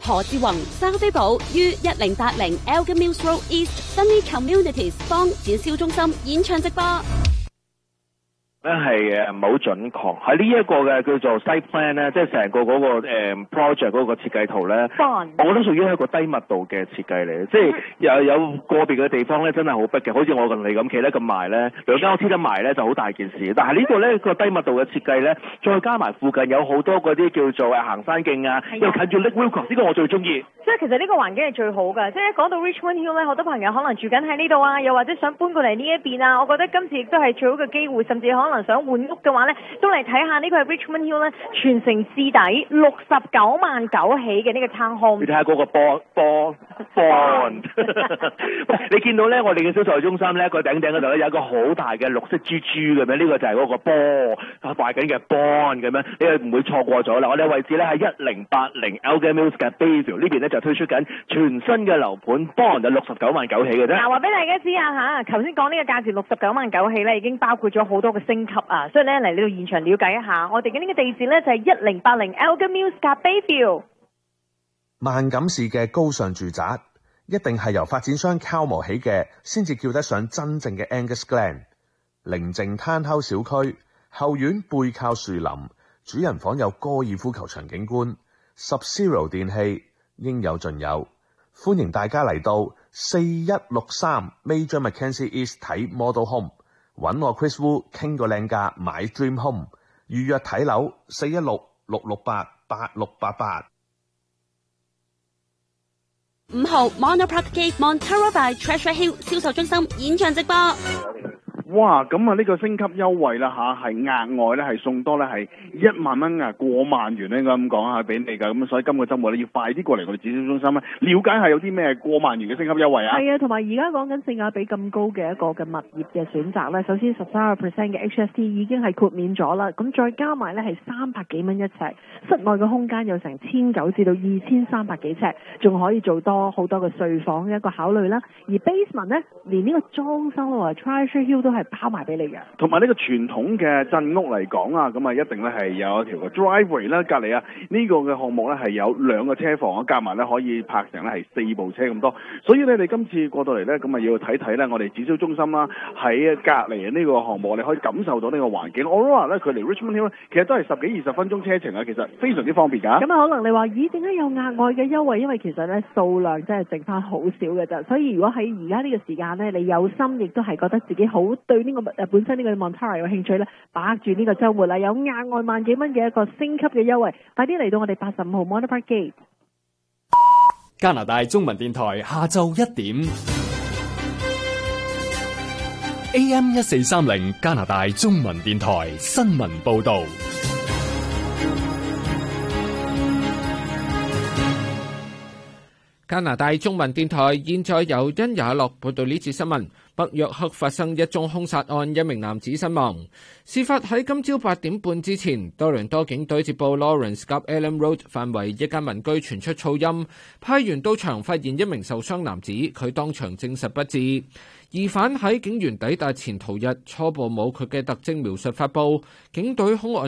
何志宏、沙菲堡於1080 Elgin Mills Road East Sunny Communities 幫展銷中心演唱直播。 咧係唔係好準確喺呢一個嘅叫做 site plan 咧，即係成個嗰個project 嗰個設計圖咧，我覺得屬於一個低密度嘅設計嚟，即係有個別嘅地方咧真係好逼嘅，好似我同你咁企得咁埋咧，兩間屋黐得埋咧就好大件事。但係呢個咧個低密度嘅設計咧，再加埋附近有好多嗰啲叫做行山徑啊，又近住 Lake Wilcox，呢個我最中意。 即係其實呢個環境係最好㗎，即係一講到 Richmond Hill 咧，好多朋友可能住緊喺呢度啊，又或者想搬過嚟呢一邊啊，我覺得今次亦都係最好嘅機會，甚至可能想換屋嘅話咧，都嚟睇下呢個係 Richmond Hill 咧，全城至底69.9萬起嘅呢個 townhome。 你睇下嗰個bond，你見到咧，我哋嘅銷售中心咧個頂嗰度咧有一個好大嘅綠色珠珠咁樣，呢個就係嗰個波擺緊嘅 bond 咁樣，你係唔會錯過咗啦。我哋嘅位置咧喺1080 Elgin Mills 嘅 Bayview 呢邊咧就推出緊全新嘅樓盤 bond 就69.9起嘅啫。 嗱，話俾大家知啊嚇，頭先講呢個價錢69.9起咧，已經包括咗好多嘅升級啊，所以咧嚟呢度現場了解一下，我哋嘅呢個地址咧就係1080 Elgin Mills 嘅 Bayview。 萬錦市嘅高尚住宅一定係由發展商 Calmo 起嘅，先至叫得上真正嘅 Angus Glen。寧靜攤口小區，後院背靠樹林，主人房有高爾夫球場景觀，Sub-Zero 電器應有盡有。歡迎大家嚟到4163 Major Mackenzie East 睇 Model Home， 揾我 Chris Wu 傾個靚價買 Dream Home， 預約睇樓416-668-8688。 5號 Monarch Park Gate Montara by Treasure Hill 銷售中心演唱直播。 哇！咁啊，呢個升級優惠啦嚇，係額外咧係送多咧係1萬蚊啊，過萬元咧應該咁講下俾你㗎。咁所以今個週末咧要快啲過嚟我哋展銷中心咧，了解下有啲咩過萬元嘅升級優惠啊。 係啊，同埋而家講緊性價比咁高嘅一個嘅物業嘅選擇咧，首先13% 嘅 HST 已經係豁免咗啦，咁再加埋咧係300幾蚊一尺，室外嘅空間有成1900至到2300幾尺，仲可以做多好多嘅睡房嘅一個考慮啦。而 basement 咧，連呢個裝修咯，Treasure Hill 都係包埋俾你嘅。 同埋呢個傳統嘅鎮屋嚟講啊，咁啊一定咧係有一條個 driveway 啦，隔離啊呢個嘅項目咧係有2個車房啊，加埋咧可以泊成咧係4部車咁多。所以咧你今次過到嚟咧，咁啊要睇睇咧我哋展銷中心啦，喺隔離呢個項目，你可以感受到呢個環境。Aurora 咧佢離 Richmond Hill 其實都係10幾20分鐘車程啊，其實非常之方便㗎。 咁啊可能你話咦點解有額外嘅優惠？因為其實咧數量真係剩翻好少嘅啫，所以如果喺而家呢個時間咧，你有心亦都係覺得自己好對呢個本身呢個 Montara 有興趣咧，把握住呢個週末啦，有額外萬幾蚊嘅一個升級嘅優惠，快啲嚟到我哋85號 Monarch Park Gate。 加拿大中文電台下晝1點 AM 1430加拿大中文電台新聞報導。 加拿大中文電台現在由殷也樂報道呢次新聞。北約克發生一宗兇殺案，一名男子身亡。事發喺今朝8點半之前，多倫多警隊接報 Lawrence 及 Allen Road 範圍一間民居傳出噪音，派員到場發現一名受傷男子，佢當場證實不治。疑犯喺警員抵達前逃逸，初步冇佢嘅特徵描述發布。警隊兇案